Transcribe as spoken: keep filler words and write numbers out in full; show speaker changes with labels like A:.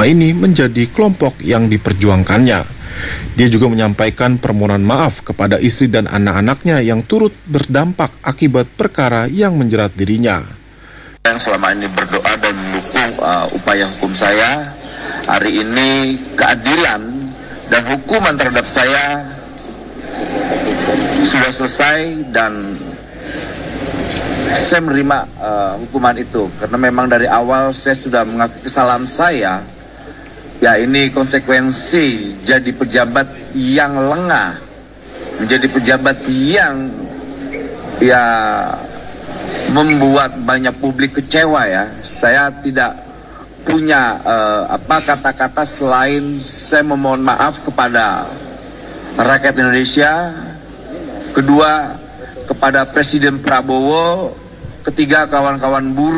A: selama ini menjadi kelompok yang diperjuangkannya. Dia juga menyampaikan permohonan maaf kepada istri dan anak-anaknya yang turut berdampak akibat perkara yang menjerat dirinya.
B: Yang selama ini berdoa dan mendukung uh, upaya hukum saya, hari ini keadilan dan hukuman terhadap saya sudah selesai dan saya menerima uh, hukuman itu karena memang dari awal saya sudah mengakui kesalahan saya. Ya, ini konsekuensi jadi pejabat yang lengah, menjadi pejabat yang ya membuat banyak publik kecewa ya. Saya tidak punya uh, apa kata-kata selain saya memohon maaf kepada rakyat Indonesia, kedua kepada Presiden Prabowo, ketiga kawan-kawan buruh.